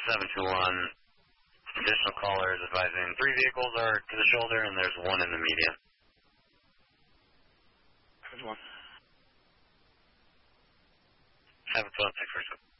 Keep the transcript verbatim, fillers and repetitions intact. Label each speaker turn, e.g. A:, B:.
A: seven two one. Additional callers advising three vehicles are to the shoulder and there's one in the median.
B: seven one.
A: seven two one, six four two.